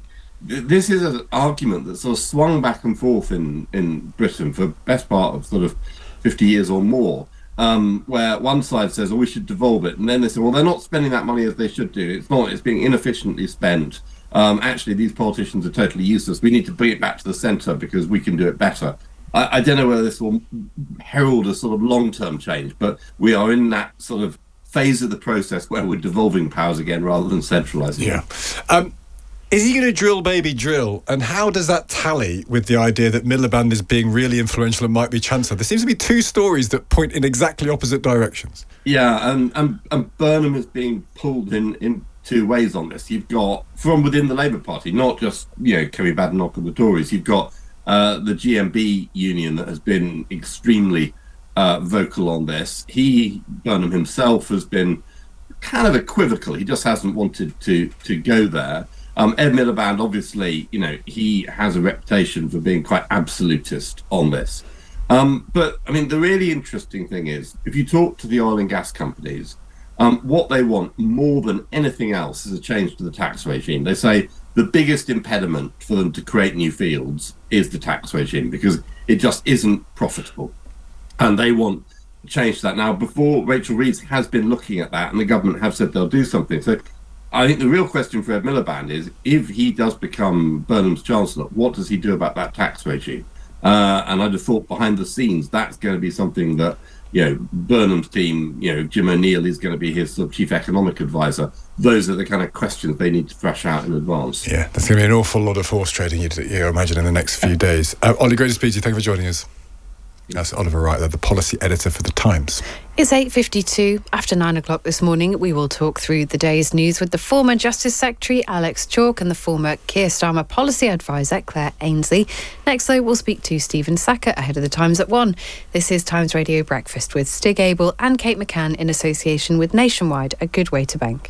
this is an argument that sort of swung back and forth in, in Britain for the best part of sort of fifty years or more. Um, where one side says, oh, we should devolve it. And then they say, well, they're not spending that money as they should do. It's not, it's being inefficiently spent. Um, actually, these politicians are totally useless. We need to bring it back to the centre because we can do it better. I, I don't know whether this will herald a sort of long-term change, but we are in that sort of phase of the process where we're devolving powers again rather than centralising. Yeah. Um, Is he going to drill, baby, drill? And how does that tally with the idea that Miliband is being really influential and might be Chancellor? There seems to be two stories that point in exactly opposite directions. Yeah, and, and, and Burnham is being pulled in, in two ways on this. You've got, from within the Labour Party, not just, you know, Kerry Badenoch and the Tories, you've got uh, the G M B union that has been extremely uh, vocal on this. He, Burnham himself, has been kind of equivocal. He just hasn't wanted to, to go there. Um, Ed Miliband, obviously, you know, he has a reputation for being quite absolutist on this. Um, but, I mean, the really interesting thing is, if you talk to the oil and gas companies, um, what they want more than anything else is a change to the tax regime. They say the biggest impediment for them to create new fields is the tax regime, because it just isn't profitable. And they want to change that. Now, before, Rachel Reeves has been looking at that, and the government have said they'll do something. So I think the real question for Ed Miliband is, if he does become Burnham's Chancellor, what does he do about that tax regime? Uh, and I'd have thought behind the scenes, that's going to be something that, you know, Burnham's team, you know, Jim O'Neill is going to be his sort of chief economic advisor. Those are the kind of questions they need to thrash out in advance. Yeah, there's going to be an awful lot of horse trading, you, you imagine, in the next few days. Uh, Ollie, great to speak to you. Thank you for joining us. That's Oliver Wright, the policy editor for The Times. It's eight fifty-two. After nine o'clock this morning, we will talk through the day's news with the former Justice Secretary Alex Chalk and the former Keir Starmer policy advisor Claire Ainsley. Next, though, we'll speak to Stephen Sackett ahead of the Times at one. This is Times Radio Breakfast with Stig Abel and Kate McCann in association with Nationwide, a good way to bank.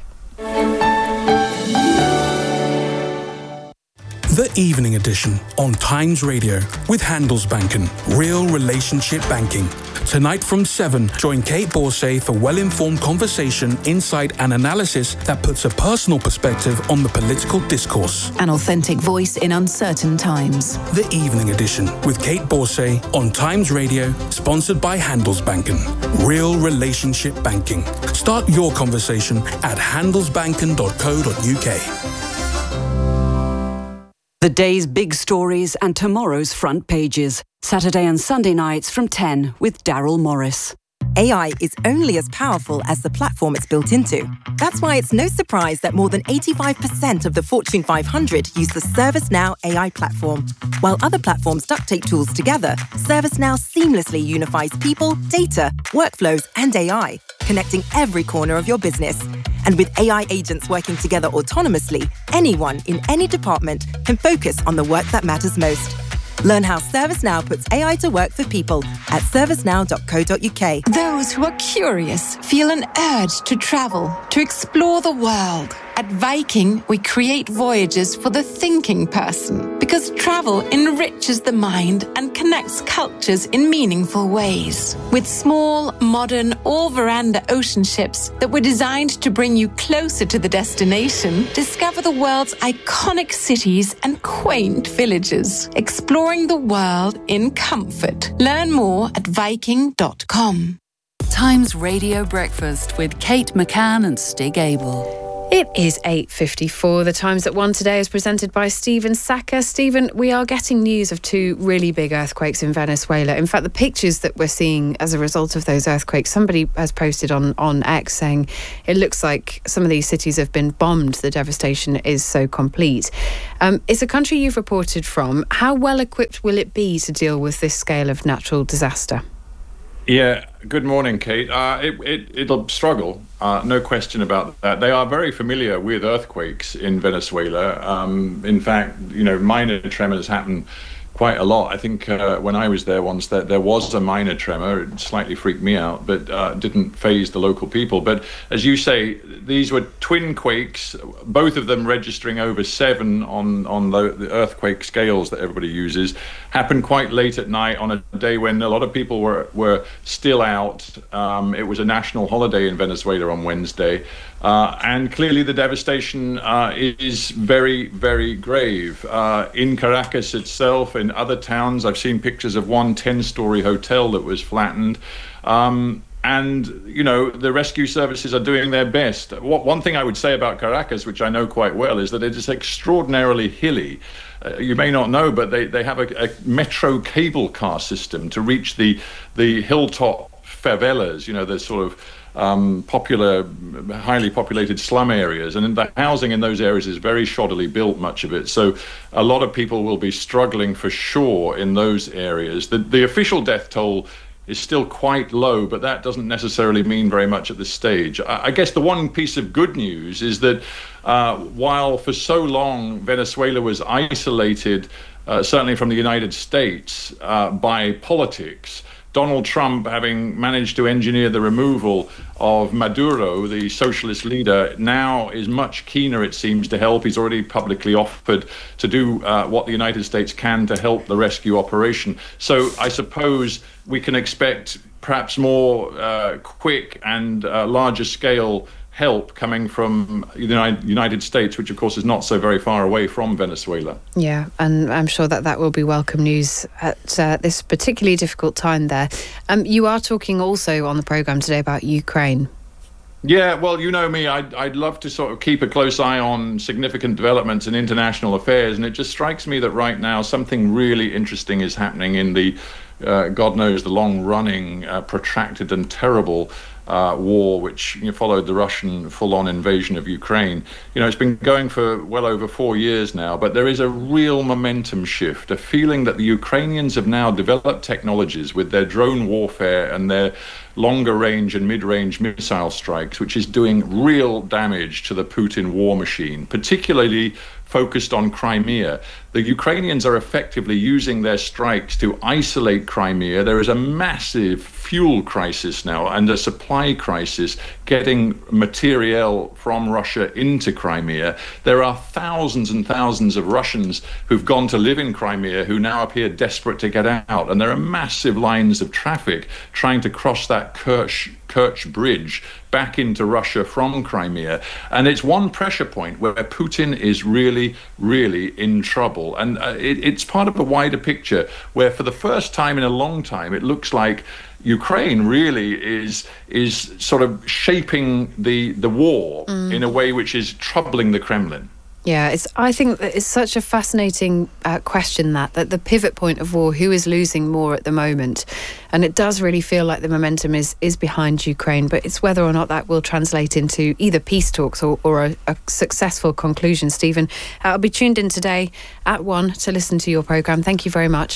The Evening Edition on Times Radio with Handelsbanken, real relationship banking. Tonight from seven, join Kate Borsay for well-informed conversation, insight and analysis that puts a personal perspective on the political discourse. An authentic voice in uncertain times. The Evening Edition with Kate Borsay on Times Radio, sponsored by Handelsbanken. Real relationship banking. Start your conversation at handelsbanken dot co dot uk. The day's big stories and tomorrow's front pages. Saturday and Sunday nights from ten with Daryl Morris. A I is only as powerful as the platform it's built into. That's why it's no surprise that more than eighty-five percent of the Fortune five hundred use the ServiceNow A I platform. While other platforms duct tape tools together, ServiceNow seamlessly unifies people, data, workflows, and A I, connecting every corner of your business. And with A I agents working together autonomously, anyone in any department can focus on the work that matters most. Learn how ServiceNow puts A I to work for people at servicenow dot co dot uk. Those who are curious feel an urge to travel, to explore the world. At Viking, we create voyages for the thinking person because travel enriches the mind and connects cultures in meaningful ways. With small, modern, all-veranda ocean ships that were designed to bring you closer to the destination, discover the world's iconic cities and quaint villages, exploring the world in comfort. Learn more at viking dot com. Times Radio Breakfast with Kate McCann and Stig Abel. It is eight fifty-four. The Times at one today is presented by Stephen Saka. Stephen, we are getting news of two really big earthquakes in Venezuela. In fact, the pictures that we're seeing as a result of those earthquakes, somebody has posted on, on X saying it looks like some of these cities have been bombed. The devastation is so complete. Um, it's a country you've reported from. How well equipped will it be to deal with this scale of natural disaster? Yeah, good morning, Kate. Uh, it, it, it'll struggle, uh, no question about that. They are very familiar with earthquakes in Venezuela. Um, in fact, you know, minor tremors happen quite a lot. I think uh, when I was there once, that there was a minor tremor. It slightly freaked me out, but uh, didn't faze the local people. But as you say, these were twin quakes, both of them registering over seven on on the, the earthquake scales that everybody uses. Happened quite late at night on a day when a lot of people were were still out. Um, it was a national holiday in Venezuela on Wednesday. Uh, and clearly the devastation uh, is very, very grave. Uh, in Caracas itself, in other towns, I've seen pictures of one ten-story hotel that was flattened. Um, and, you know, the rescue services are doing their best. What, one thing I would say about Caracas, which I know quite well, is that it is extraordinarily hilly. Uh, you may not know, but they, they have a, a metro cable car system to reach the, the hilltop favelas, you know, the sort of Um, popular, highly populated slum areas, and the housing in those areas is very shoddily built, much of it. So a lot of people will be struggling for sure in those areas. The, the official death toll is still quite low, but that doesn't necessarily mean very much at this stage. I, I guess the one piece of good news is that uh, while for so long Venezuela was isolated, uh, certainly from the United States, uh, by politics, Donald Trump, having managed to engineer the removal of Maduro, the socialist leader, now is much keener, it seems, to help. He's already publicly offered to do uh, what the United States can to help the rescue operation. So I suppose we can expect perhaps more uh, quick and uh, larger scale help coming from the United States, which of course is not so very far away from Venezuela. Yeah, and I'm sure that that will be welcome news at uh, this particularly difficult time there. Um, you are talking also on the programme today about Ukraine. Yeah, well, you know me, I'd, I'd love to sort of keep a close eye on significant developments in international affairs, and it just strikes me that right now something really interesting is happening in the, uh, God knows, the long-running, uh, protracted and terrible Uh, war which you know, followed the Russian full-on invasion of Ukraine. You know, it's been going for well over four years now, but there is a real momentum shift, a feeling that the Ukrainians have now developed technologies with their drone warfare and their longer range and mid-range missile strikes, which is doing real damage to the Putin war machine, particularly focused on Crimea. The Ukrainians are effectively using their strikes to isolate Crimea. There is a massive fuel crisis now and a supply crisis getting materiel from Russia into Crimea. There are thousands and thousands of Russians who've gone to live in Crimea who now appear desperate to get out. And there are massive lines of traffic trying to cross that Kerch, Kerch Bridge back into Russia from Crimea. And it's one pressure point where Putin is really, really in trouble. And uh, it, it's part of a wider picture where for the first time in a long time, it looks like Ukraine really is is sort of shaping the, the war mm. in a way which is troubling the Kremlin. Yeah, it's. I think that it's such a fascinating uh, question that, that the pivot point of war, who is losing more at the moment? And it does really feel like the momentum is, is behind Ukraine, but it's whether or not that will translate into either peace talks or, or a, a successful conclusion. Stephen, I'll be tuned in today at one to listen to your programme. Thank you very much.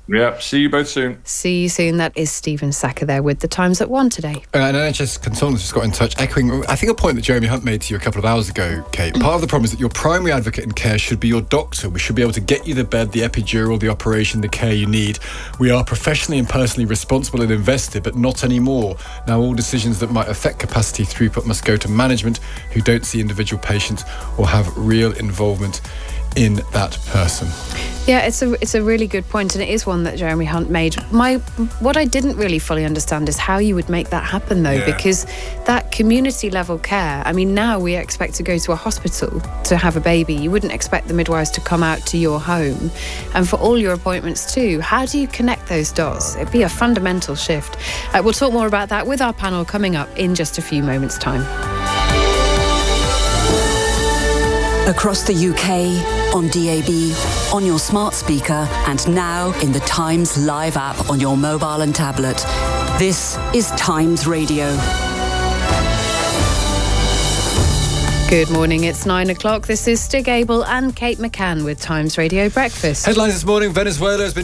Yeah, see you both soon. See you soon. That is Stephen Sacker there with the Times at one today. Uh, an N H S consultant just got in touch, echoing, I think, a point that Jeremy Hunt made to you a couple of hours ago, Kate. Part of the problem is that your primary advocate in care should be your doctor. We should be able to get you the bed, the epidural, the operation, the care you need. We are professionally and personally responsible and invested, but not anymore. Now, all decisions that might affect capacity throughput must go to management who don't see individual patients or have real involvement in that person. Yeah, it's a it's a really good point, and it is one that Jeremy Hunt made. My what I didn't really fully understand is how you would make that happen, though, yeah. because that community level care. I mean, now we expect to go to a hospital to have a baby. You wouldn't expect the midwives to come out to your home, and for all your appointments too. How do you connect those dots? It'd be a fundamental shift. Uh, we'll talk more about that with our panel coming up in just a few moments' time. Across the U K, on D A B, on your smart speaker, and now in the Times Live app on your mobile and tablet. This is Times Radio. Good morning, it's nine o'clock. This is Stig Abel and Kate McCann with Times Radio Breakfast. Headlines this morning: Venezuela has been